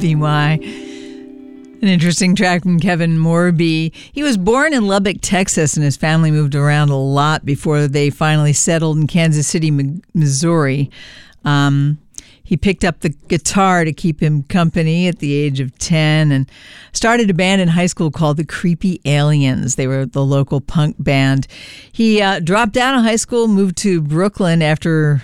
MVY. An interesting track from Kevin Morby. He was born in Lubbock, Texas, and his family moved around a lot before they finally settled in Kansas City, Missouri. He picked up the guitar to keep him company at the age of 10 and started a band in high school called the Creepy Aliens. They were the local punk band. He dropped out of high school, moved to Brooklyn after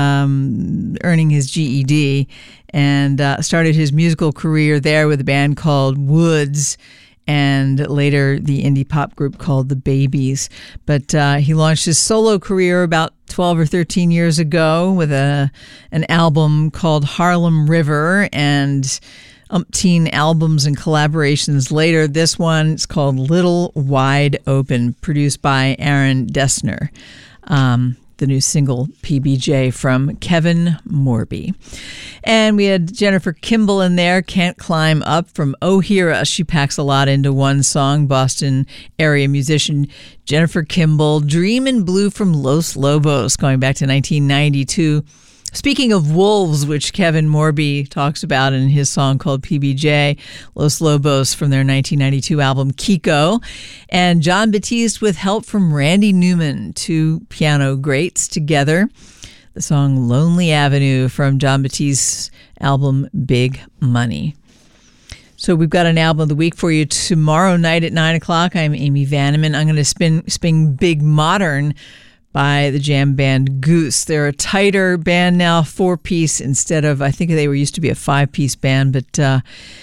earning his GED, and started his musical career there with a band called Woods, and later the indie pop group called The Babies. But he launched his solo career about 12 or 13 years ago with an album called Harlem River, and umpteen albums and collaborations later. This one is called Little Wide Open, produced by Aaron Dessner. The new single PBJ from Kevin Morby. And we had Jennifer Kimball in there, Can't Climb Up from O'Hara. She packs a lot into one song. Boston area musician Jennifer Kimball, Dreamin' Blue from Los Lobos, going back to 1992. Speaking of wolves, which Kevin Morby talks about in his song called PBJ, Los Lobos from their 1992 album Kiko, and Jon Batiste with help from Randy Newman, two piano greats together. The song Lonely Avenue from Jon Batiste's album Big Money. So we've got an album of the week for you tomorrow night at 9 o'clock. I'm Amy Vanneman. I'm going to spin Big Modern by the jam band Goose. They're a tighter band now, 4-piece instead of, I think they were used to be a 5-piece band, but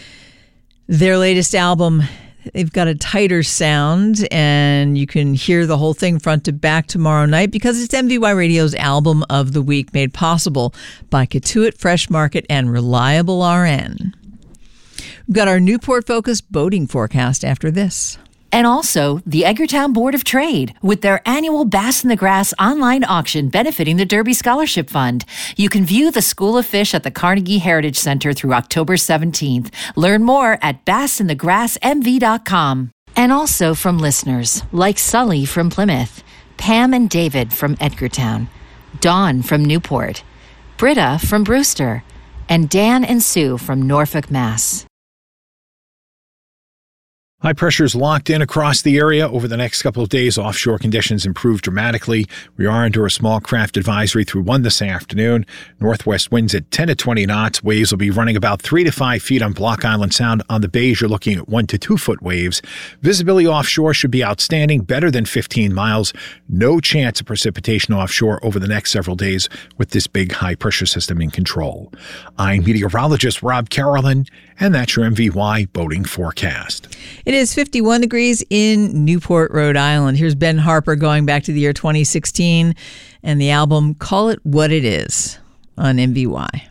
their latest album, they've got a tighter sound, and you can hear the whole thing front to back tomorrow night because it's MVY Radio's album of the week, made possible by Katuitt Fresh Market and Reliable RN. We've got our Newport-focused boating forecast after this. And also, the Edgartown Board of Trade with their annual Bass in the Grass online auction benefiting the Derby Scholarship Fund. You can view the School of Fish at the Carnegie Heritage Center through October 17th. Learn more at bassinthegrassmv.com. And also from listeners like Sully from Plymouth, Pam and David from Edgartown, Dawn from Newport, Britta from Brewster, and Dan and Sue from Norfolk, Mass. High pressure is locked in across the area. Over the next couple of days, offshore conditions improve dramatically. We are under a small craft advisory through 1 this afternoon. Northwest winds at 10 to 20 knots. Waves will be running about 3 to 5 feet on Block Island Sound. On the bays, you're looking at 1 to 2 foot waves. Visibility offshore should be outstanding, better than 15 miles. No chance of precipitation offshore over the next several days with this big high pressure system in control. I'm meteorologist Rob Carolyn, and that's your MVY boating forecast. It is 51 degrees in Newport, Rhode Island. Here's Ben Harper going back to the year 2016 and the album Call It What It Is on MVY.